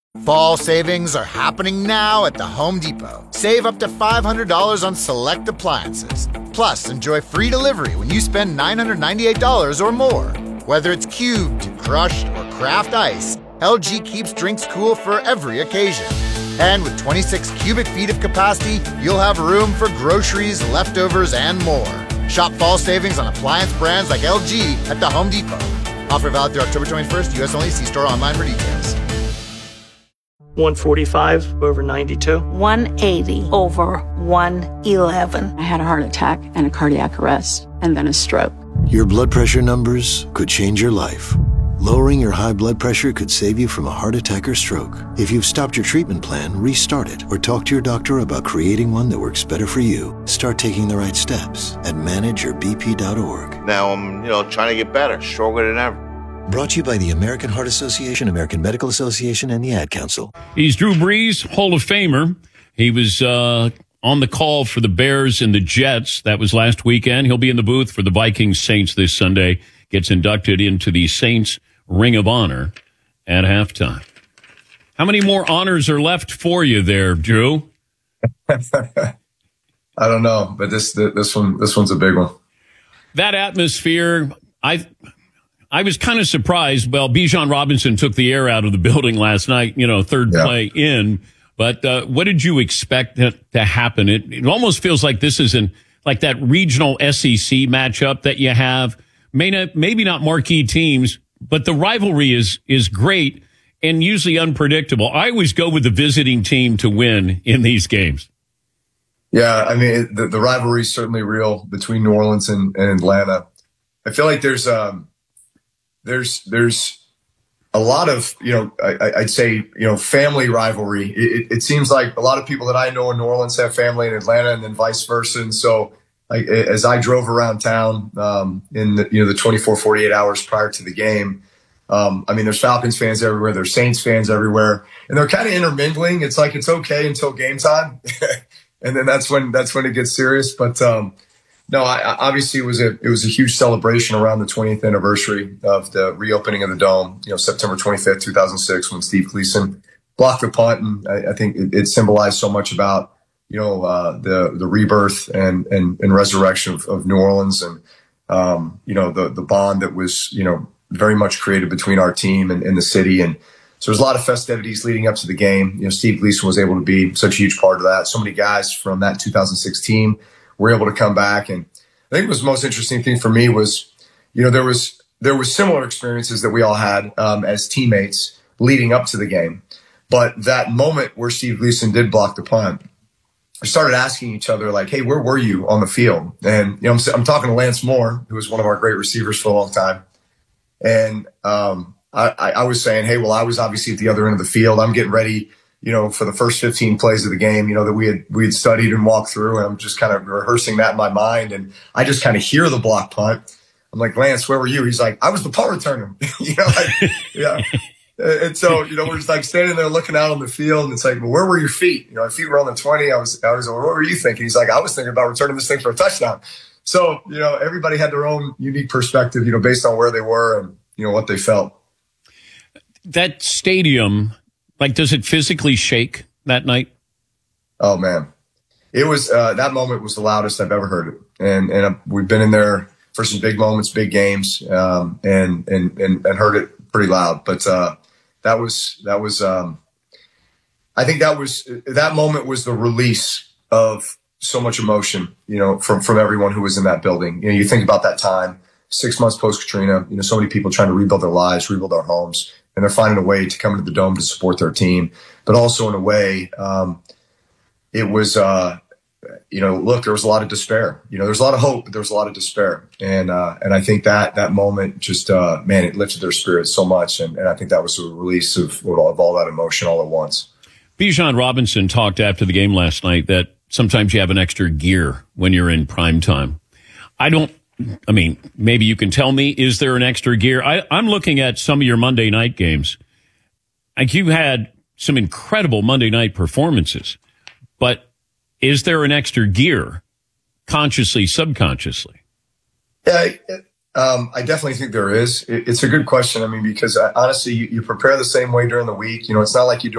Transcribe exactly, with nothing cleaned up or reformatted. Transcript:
Fall savings are happening now at the Home Depot. Save up to five hundred dollars on select appliances. Plus, enjoy free delivery when you spend nine hundred ninety-eight dollars or more. Whether it's cubed, crushed, or craft ice, L G keeps drinks cool for every occasion. And with twenty-six cubic feet of capacity, you'll have room for groceries, leftovers, and more. Shop fall savings on appliance brands like L G at the Home Depot. Offer valid through October twenty-first, U S only. See store online for details. one forty-five over ninety-two. one eighty over one eleven. I had a heart attack and a cardiac arrest and then a stroke. Your blood pressure numbers could change your life. Lowering your high blood pressure could save you from a heart attack or stroke. If you've stopped your treatment plan, restart it or talk to your doctor about creating one that works better for you. Start taking the right steps at manage your b p dot org. Now I'm, you know, trying to get better, stronger than ever. Brought to you by the American Heart Association, American Medical Association, and the Ad Council. He's Drew Brees, Hall of Famer. He was uh, on the call for the Bears and the Jets. That was last weekend. He'll be in the booth for the Vikings Saints this Sunday. Gets inducted into the Saints Ring of Honor at halftime. How many more honors are left for you there, Drew? I don't know, but this this one this one's a big one. That atmosphere, I I was kind of surprised. Well, Bijan Robinson took the air out of the building last night, you know, third yeah. play in. But uh, what did you expect to happen? It, it almost feels like this is an, like that regional S E C matchup that you have. May not, maybe not marquee teams, but the rivalry is is great and usually unpredictable. I always go with the visiting team to win in these games. Yeah, I mean, the, the rivalry is certainly real between New Orleans and, and Atlanta. I feel like there's um, there's there's a lot of, you know, I, I'd say, you know, family rivalry. It, it, it seems like a lot of people that I know in New Orleans have family in Atlanta, and then vice versa. And so, I, as I drove around town um, in the, you know, the twenty-four, forty-eight hours prior to the game, um, I mean, there's Falcons fans everywhere, there's Saints fans everywhere, and they're kind of intermingling. It's like it's okay until game time, and then that's when that's when it gets serious. But um, no, I, obviously it was a it was a huge celebration around the twentieth anniversary of the reopening of the Dome. You know, September twenty-fifth, two thousand six, when Steve Gleason blocked the punt, and I, I think it, it symbolized so much about, you know, uh, the, the rebirth and, and, and resurrection of, of New Orleans, and, um, you know, the, the bond that was, you know, very much created between our team and, and the city. And so there's a lot of festivities leading up to the game. You know, Steve Gleason was able to be such a huge part of that. So many guys from that two thousand six team were able to come back. And I think the most interesting thing for me was, you know, there was, there was similar experiences that we all had, um, as teammates leading up to the game. But that moment where Steve Gleason did block the punt, we started asking each other, like, hey, where were you on the field? And, you know, I'm, I'm talking to Lance Moore, who was one of our great receivers for a long time. And um, I, I was saying, hey, well, I was obviously at the other end of the field. I'm getting ready, you know, for the first fifteen plays of the game, you know, that we had we had studied and walked through. And I'm just kind of rehearsing that in my mind. And I just kind of hear the block punt. I'm like, Lance, where were you? He's like, I was the punt returner. you know, like, yeah. And so, you know, we're just like standing there looking out on the field, and it's like, well, where were your feet? You know, my feet were on the twenty. I was, I was, well, what were you thinking? He's like, I was thinking about returning this thing for a touchdown. So, you know, everybody had their own unique perspective, you know, based on where they were and, you know, what they felt. That stadium, like, does it physically shake that night? Oh, man. It was, uh, that moment was the loudest I've ever heard it. And, and uh, we've been in there for some big moments, big games, um, and, and, and, and heard it pretty loud. But, uh, That was, that was, um, I think that was, that moment was the release of so much emotion, you know, from, from everyone who was in that building. You know, you think about that time, six months post Katrina, you know, so many people trying to rebuild their lives, rebuild their homes, and they're finding a way to come into the Dome to support their team. But also in a way, um, it was, uh, you know, look, there was a lot of despair. You know, there's a lot of hope, but there was a lot of despair. And, uh, and I think that, that moment just, uh, man, it lifted their spirits so much. And, and I think that was a release of, of all that emotion all at once. Bijan Robinson talked after the game last night that sometimes you have an extra gear when you're in prime time. I don't, I mean, maybe you can tell me, is there an extra gear? I, I'm looking at some of your Monday night games. Like, you had some incredible Monday night performances, but is there an extra gear, consciously, subconsciously? Yeah, um, I definitely think there is. It, it's a good question. I mean, because I, honestly, you, you prepare the same way during the week. You know, it's not like you do